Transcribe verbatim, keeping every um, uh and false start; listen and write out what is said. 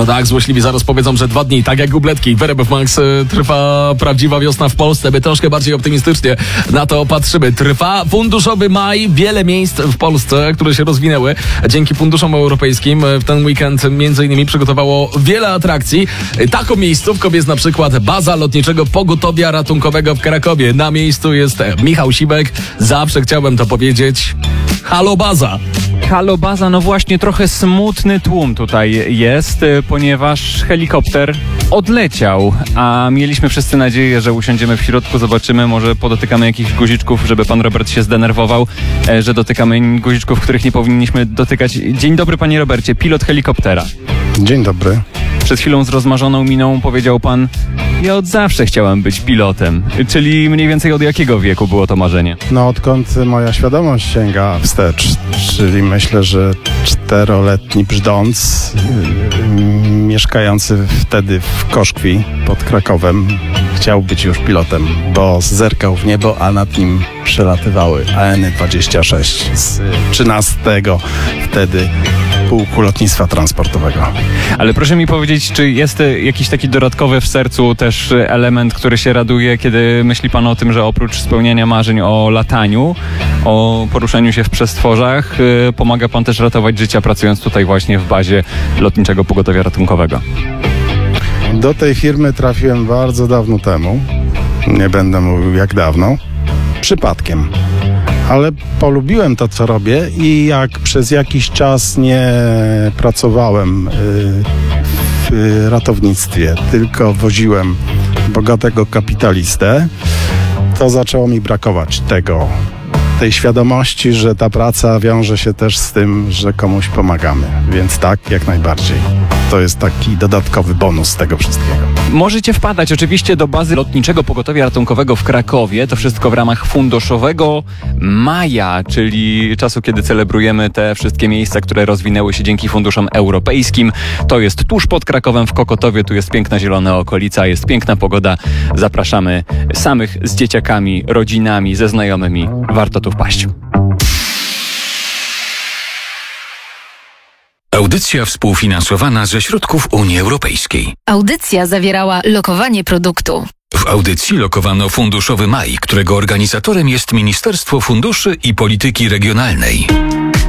No tak, złośliwi zaraz powiedzą, że dwa dni, tak jak gubletki. W R M F Max y, trwa prawdziwa wiosna w Polsce. My troszkę bardziej optymistycznie na to patrzymy. Trwa funduszowy maj. Wiele miejsc w Polsce, które się rozwinęły dzięki funduszom europejskim. W ten weekend między innymi przygotowało wiele atrakcji. Taką miejscówką jest na przykład baza lotniczego pogotowia ratunkowego w Krakowie. Na miejscu jest Michał Sibek. Zawsze chciałem to powiedzieć. Halo baza! Halo baza, no właśnie trochę smutny tłum tutaj jest, ponieważ helikopter odleciał, a mieliśmy wszyscy nadzieję, że usiądziemy w środku, zobaczymy, może podotykamy jakichś guziczków, żeby pan Robert się zdenerwował, że dotykamy guziczków, których nie powinniśmy dotykać. Dzień dobry, panie Robercie, pilot helikoptera. Dzień dobry. Przed chwilą z rozmarzoną miną powiedział pan: ja od zawsze chciałem być pilotem. Czyli mniej więcej od jakiego wieku było to marzenie? No odkąd moja świadomość sięga wstecz, czyli myślę, że czteroletni brzdąc, yy, mieszkający wtedy w Koszkwi pod Krakowem, chciał być już pilotem, bo zerkał w niebo, a nad nim przelatywały A N dwadzieścia sześć z trzynastego wtedy pułku lotnictwa transportowego. Ale proszę mi powiedzieć, czy jest jakiś taki dodatkowy w sercu też element, który się raduje, kiedy myśli pan o tym, że oprócz spełniania marzeń o lataniu, o poruszaniu się w przestworzach, yy, pomaga pan też ratować życia, pracując tutaj właśnie w bazie Lotniczego Pogotowia Ratunkowego? Do tej firmy trafiłem bardzo dawno temu. Nie będę mówił jak dawno. Przypadkiem. Ale polubiłem to, co robię i jak przez jakiś czas nie pracowałem w ratownictwie, tylko woziłem bogatego kapitalistę, to zaczęło mi brakować tego, tej świadomości, że ta praca wiąże się też z tym, że komuś pomagamy. Więc tak, jak najbardziej. To jest taki dodatkowy bonus tego wszystkiego. Możecie wpadać oczywiście do bazy Lotniczego Pogotowia Ratunkowego w Krakowie. To wszystko w ramach funduszowego maja, czyli czasu, kiedy celebrujemy te wszystkie miejsca, które rozwinęły się dzięki funduszom europejskim. To jest tuż pod Krakowem w Kokotowie. Tu jest piękna zielona okolica, jest piękna pogoda. Zapraszamy samych z dzieciakami, rodzinami, ze znajomymi. Warto tu wpaść. Audycja współfinansowana ze środków Unii Europejskiej. Audycja zawierała lokowanie produktu. W audycji lokowano funduszowy maj, którego organizatorem jest Ministerstwo Funduszy i Polityki Regionalnej.